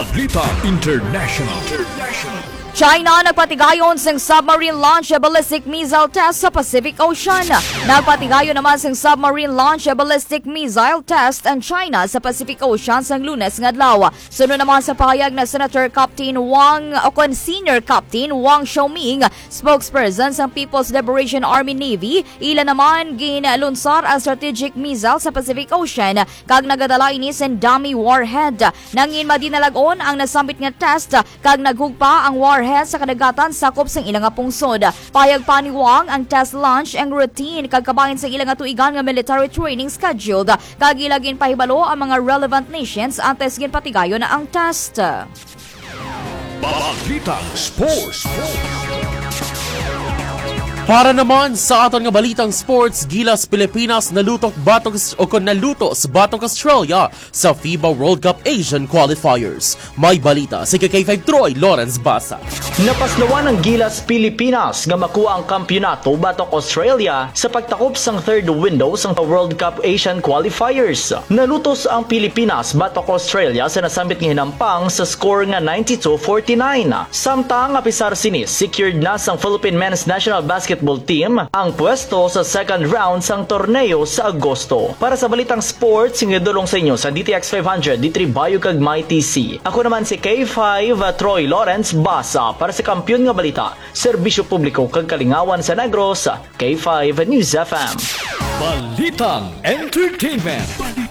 Balita International. China nagpatigayon sang submarine launch ballistic missile test sa Pacific Ocean. Nagpatigayon naman sang submarine launch ballistic missile test ang China sa Pacific Ocean sang Lunes nga adlaw. Sunod naman sa pahayag na Senator Captain Wang Senior Captain Wang Xiaoming, spokesperson sa People's Liberation Army Navy, ila naman ginlunsar ang strategic missile sa Pacific Ocean kag nagadala ini sa dummy warhead. Nangin madinalagon ang nasambit nga test kag naghugpa ang warhead sa kadagatan sakop sang ilang pungsod. Payag pa ni Wang ang test launch ang routine kag kabahin sa ilang tuigan nga military training scheduled kag ilagin pahibalo ang mga relevant nations antes ginpatigayon na ang test. Balitang Sports. Para naman sa aton nga balitang sports, Gilas Pilipinas naluto sa batong Australia sa FIBA World Cup Asian Qualifiers. May balita si K5 Troy Lawrence Basa. Napaslawan ng Gilas Pilipinas nga makuha ang kampyonato batok Australia sa pagtakop sang third window sang World Cup Asian Qualifiers. Nalutos ang Pilipinas batok Australia sa nasambit nga hinampang sa score nga 92-49. Samtang apisar sinis secured na sang Philippine Men's National Basketball Team ang pwesto sa second round sang torneo sa Agosto. Para sa balitang sports, singadulong sa inyo sa DTX 500, D3 Bayo kag MyTC. Ako naman si K5 Troy Lawrence Basa para sa kampyon nga balita, serbisyo publiko kag kalingawan sa Negros, K5 News FM. Balitang Entertainment.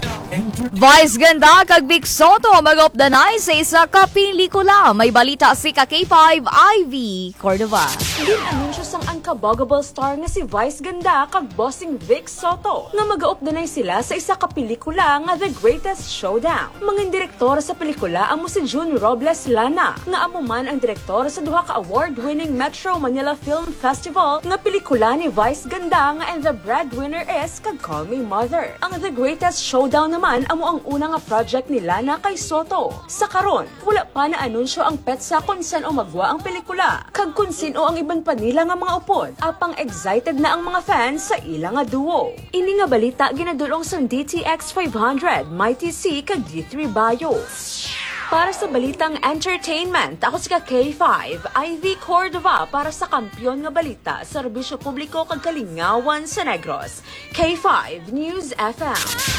Vice ganda kag Vic Soto mag-updanay sa isa ka pelikula. May balita si K5 Ivy Cordova. Ginanunsyo sang unkaboggable star nga si Vice Ganda kag bossing Vic Soto nga mag-updanay sila sa isa ka pelikula nga The Greatest Showdown. Mga direktor sa pelikula amo si June Robles Lana nga amo man ang direktor sa duha ka award-winning Metro Manila Film Festival nga pelikula ni Vice Ganda nga and the breadwinner is kag Call Me Mother. Ang The Greatest Showdown naman amo ang una nga project ni Lana kay Soto. Sa karon, wala pa na anunsyo ang petsa kung saan umagwa ang pelikula. Kag kung sino ang iban pa nila nga mga upod. Apang excited na ang mga fans sa ilang nga duo. Ini nga balita ginadulong sa DTX 500, MyTC kag D3 Bayo. Para sa balitang entertainment, ako si K5, Ivy Cordova para sa kampyon nga balita, serbisyo publiko kag kalingawan sa Negros. K5 News FM.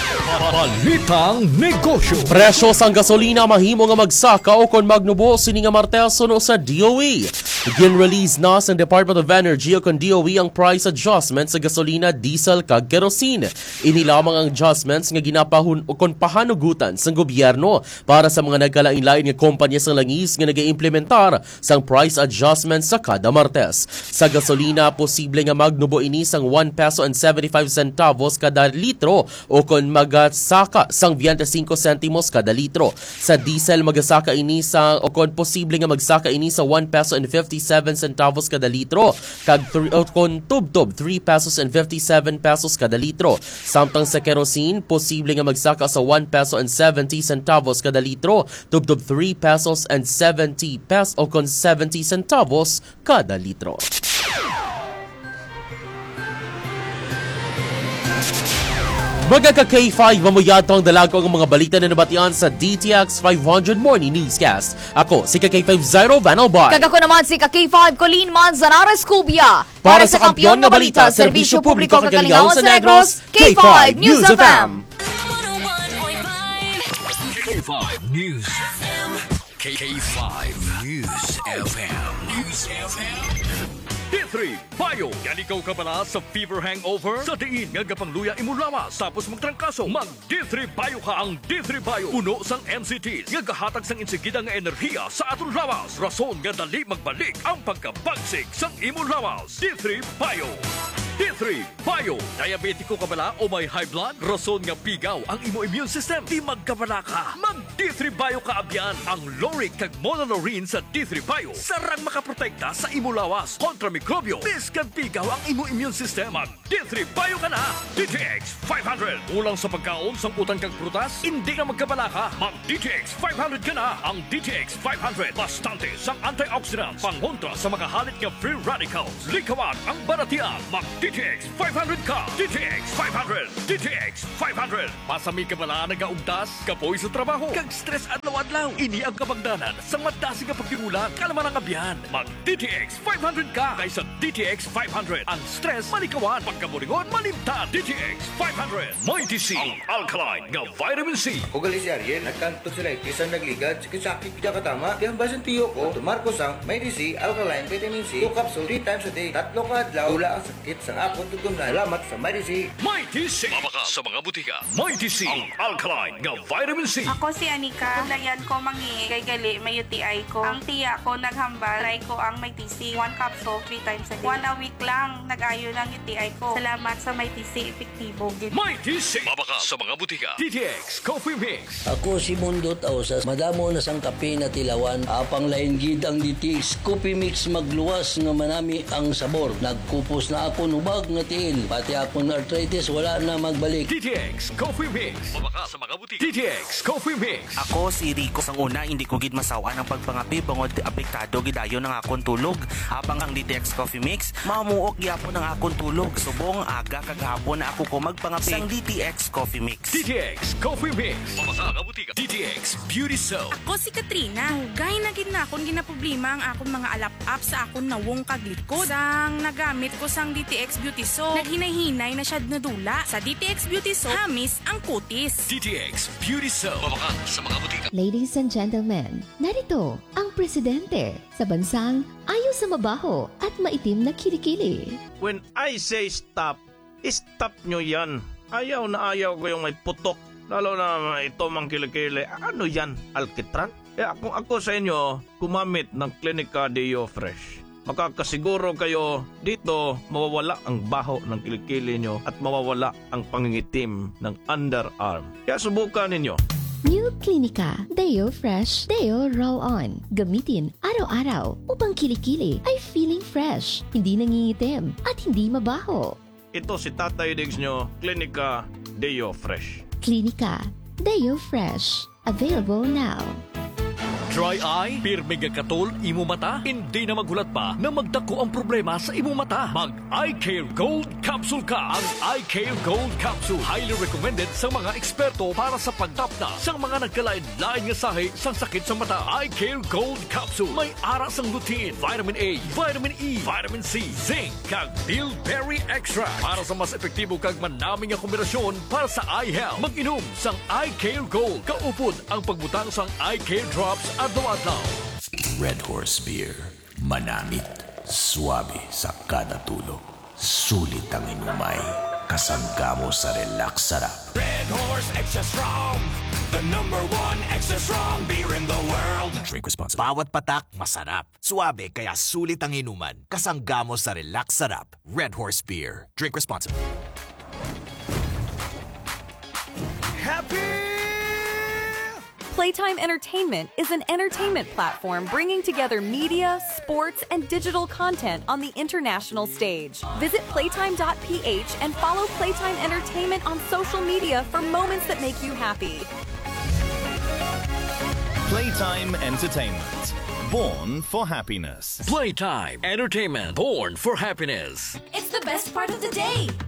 Balitang Negosyo. Presyo sang gasolina mahimo nga magsaka o kon magnubo sini nga marteso no sa DOE. Gin-release na sa Department of Energy o kon DOE ang price adjustment sa gasolina, diesel kag kerosene. Ini lamang ang adjustments nga ginapahun o kon pahanugutan sa gobyerno para sa mga nagkalain-lain nga kompanya sa langis nga nag-implementar sang price adjustment sa kada Martes. Sa gasolina, posible nga magnubo ini sang 1 peso and 75 centavos kada litro o kon magasaka sang 25 centimos kada litro. Sa diesel, magasaka ini sa o kon posible nga magsaka ini sa 1 peso and 57 centavos kada litro kag kon tubtob 3 pesos and 57 pesos kada litro. Samtang sa kerosene, posible nga magsaka sa 1 peso and 70 centavos kada litro, tubtob 3 pesos and 70 pesos o kon 70 centavos kada litro. Magka K5, mamuyato ang dalago ang mga balita na nabatian sa DTX 500 Morning Newscast. Ako, si K5 Zyro Vanalbar. Kag ako naman si K5 Colleen Manzanares Cubia. Para sa kampyon nga balita, serbisyo publiko kag kalingawan sa Negros, K5 News FM. K5 News FM. K5 News FM. News FM. D3 Bayo. Yan ikaw ka pala sa fever hangover? Sa diin nga gapangluya imo lawas tapos magtrangkaso. Mag D3 Bayo ka ang D3 Bayo. Puno sang MCTs nga gahatag sang insigida nga enerhiya sa aton lawas. Rason nga dali magbalik ang pagkabagsig sang imo lawas. D3 Bayo. D3 Bayo. Diabetiko ka bala o may high blood? Rason nga pigaw ang imo immune system. Di magkabala ka. Mag D3 Bayo ka abyan. Ang Loric kag Monolorine sa D3 Bayo. Sarang makaprotekta sa imo lawas kontra mikrobyo. Biskan pigaw ang imo immune system. Mag D3 Bayo ka na. DTX 500. Ulang sa pagkaon sang utang kag prutas? Hindi ka magkabala ka. Mag DTX 500 ka na. Ang DTX 500. Bastante sang antioxidants. Pangontra sa makahalit nga free radicals. Likawan ang baratian. Mag DTX 500 ka. DTX 500. DTX 500. Pasami ka bala nagaugtas? Kapoy sa trabaho. Kag Mag-stress adlaw-adlaw. Ini ang kabangdanan sa madasig nga pagtigulang kalaman ang abyan. Mag-DTX 500 ka kaysa DTX 500. Ang stress malikawan, pagkaburingon malimtan. DTX 500. May TC, ang alkaline nga vitamin C. Kung gali si Ariel, nagkanto sila ipisan nagligad, sakit kaya katama. Kaya ang basan tiyo ko, tumarkos ang may DC, alkaline, vitamin C, 2 capsule, 3 times a day, 3 ka adlaw, wala ang sakit sa akong tutunan. Salamat sa may DC. May TC. Mabaka sa mga butika. May TC, ang alkaline nga vitamin C. Ako si Anika. Kulayan ko mangi kay gali may UTI ko. Ang tiya ko naghambal. Try ko ang may TC. 1 capsule 3 times a day. 1 a week lang nag-ayo ng UTI ko. Salamat sa may TC. Epektibo. May TC. Mabaka sa mga butika. DTX Coffee Mix. Ako si Mundot Ausas, madamo na sang kape na tilawan, apang lain gid ang DTX Coffee Mix magluwas nga manami ang sabor. Nagkupos na ako nubag nga tiil, pati akong arthritis wala na magbalik. DTX Coffee Mix. Mabaka sa mga butika. DTX Coffee Mix. Ako si Rico. Sang una, hindi ko gid masawa ng pagpangapi bangod apektado gidayon ng akong tulog. Habang ang DTX Coffee Mix, mamuok gyapon ng akong tulog. Subong aga kagahapon na ako ko magpangapi sang DTX Coffee Mix. DTX Coffee Mix. Mabaka nga butika. DTX Beauty Soap. Ako si Katrina. Gay na gid na akong ginaproblema ang akong mga alap-up sa akong nawong kaglikod. Sang nagamit ko sang DTX Beauty Soap, naghinay-hinay na siya nadula. Sa DTX Beauty Soap, hamis ang kutis. DTX Beauty Soap. Mabaka sa mga butika. Ladies and gentlemen, narito ang presidente sa bansang ayaw sa mabaho at maitim na kilikili. When I say stop, stop nyo yan. Ayaw na ayaw ko yung may putok. Lalo na ito mang kilikili. Ano yan? Alkitran? Kung ako sa inyo, kumamit ng Clinica Deo Fresh. Makakasiguro kayo dito mawawala ang baho ng kilikili nyo at mawawala ang pangingitim ng underarm. Kaya subukan ninyo. New Clinica Deo Fresh Deo Roll-On. Gamitin araw-araw upang kilikili ay feeling fresh, hindi nangingitim at hindi mabaho. Ito si Tatay Diggs nyo, Clinica Deo Fresh. Clinica Deo Fresh. Available now. Dry eye? Pirmi katol, imo mata? Hindi na maghulat pa na magdako ang problema sa imo mata. Mag Eye Care Gold Capsule ka. Ang Eye Care Gold Capsule highly recommended sa mga eksperto para sa pagtapna sa mga nagkalain-lain nga sahi sa sakit sa mata. Eye Care Gold Capsule may ara sang lutein, vitamin A, vitamin E, vitamin C, zinc, kag bilberry extra para sa mas epektibo kag manaming nga kombinasyon para sa eye health. Mag-inom sang Eye Care Gold. Kaupod ang pagbutang sang Eye Care Drops adlaw-adlaw. Red Horse Beer. Manamit. Suabe sa kada tulog. Sulit ang inumay. Kasangga mo sa relax sarap. Red Horse Extra Strong. The #1 extra strong beer in the world. Drink responsibly. Bawat patak, masarap. Suabe, kaya sulit ang inuman. Kasangga mo sa relax sarap. Red Horse Beer. Drink responsibly. Happy! Playtime Entertainment is an entertainment platform bringing together media, sports, and digital content on the international stage. Visit playtime.ph and follow Playtime Entertainment on social media for moments that make you happy. Playtime Entertainment. Born for happiness. Playtime Entertainment. Born for happiness. It's the best part of the day.